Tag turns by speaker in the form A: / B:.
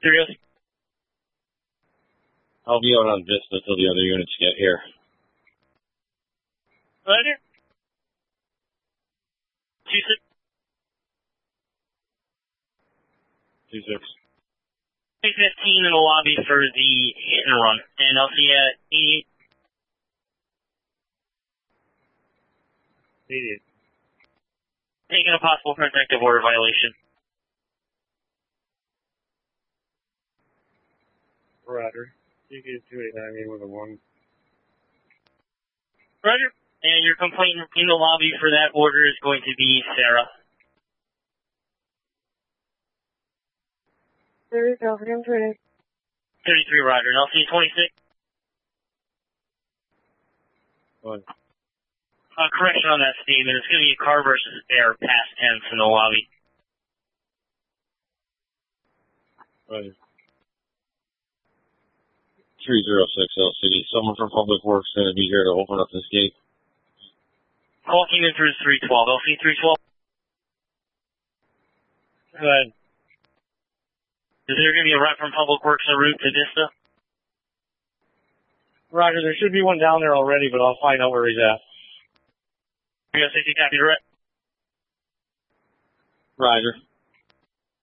A: Serious?
B: I'll be out on Vista till the other units get here.
A: Roger. 26.
B: 26.
A: 315 in the lobby for the hit and run, and I'll see you at 88.
B: 88.
A: Taking a possible protective order violation.
B: Roger. You get 289 with a 1.
A: Roger. And your complaint in the lobby for that order is going to be Sarah.
B: 33,
A: 33, Roger. And I'll see you 26.
B: 1.
A: Correction on that statement. It's going to be a car versus air past tense in the lobby.
B: Roger. 306 LCD. Someone from Public Works is going to be here to open up this gate.
A: Call came in through 312. LC 312.
B: Go ahead.
A: Is there going to be a rep from Public Works en route to Vista?
B: Roger, there should be one down there already, but I'll find out where he's at.
A: 306, you copy the rep?
B: Roger.